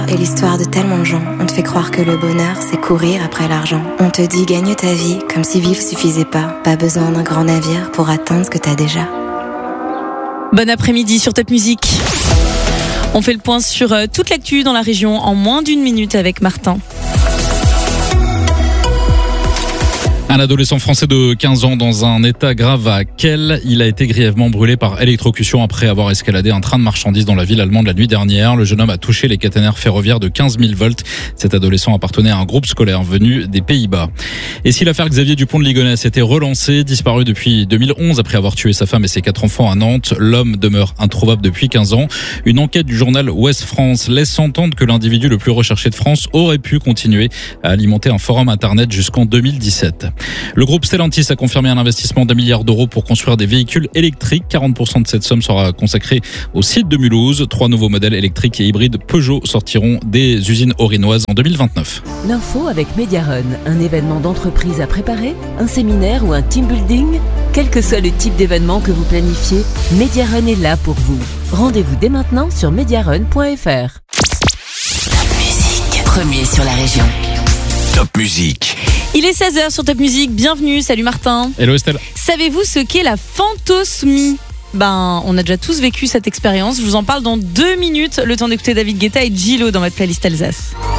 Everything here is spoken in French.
Et l'histoire de tellement de gens. On te fait croire que le bonheur, c'est courir après l'argent. On te dit gagne ta vie, comme si vivre suffisait pas. Pas besoin d'un grand navire pour atteindre ce que t'as déjà. Bon après-midi sur Top Music. On fait le point sur toute l'actu dans la région en moins d'une minute avec Martin. Un adolescent français de 15 ans dans un état grave à Kehl. Il a été grièvement brûlé par électrocution après avoir escaladé un train de marchandises dans la ville allemande la nuit dernière. Le jeune homme a touché les caténaires ferroviaires de 15 000 volts. Cet adolescent appartenait à un groupe scolaire venu des Pays-Bas. Et si l'affaire Xavier Dupont de Ligonnès était relancée, disparu depuis 2011 après avoir tué sa femme et ses 4 enfants à Nantes, l'homme demeure introuvable depuis 15 ans. Une enquête du journal Ouest France laisse entendre que l'individu le plus recherché de France aurait pu continuer à alimenter un forum internet jusqu'en 2017. Le groupe Stellantis a confirmé un investissement d'1 milliard d'euros pour construire des véhicules électriques. 40% de cette somme sera consacrée au site de Mulhouse. 3 nouveaux modèles électriques et hybrides Peugeot sortiront des usines orinoises en 2029. L'info avec Mediarun, un événement d'entreprise à préparer, un séminaire ou un team building. Quel que soit le type d'événement que vous planifiez, Mediarun est là pour vous. Rendez-vous dès maintenant sur mediarun.fr. Top Music, premier sur la région. Top Music. Il est 16h sur Top Music, bienvenue, salut Martin. Hello Estelle. Savez-vous ce qu'est la fantosmie ? On a déjà tous vécu cette expérience, je vous en parle dans 2 minutes, le temps d'écouter David Guetta et Gillo dans votre playlist Alsace.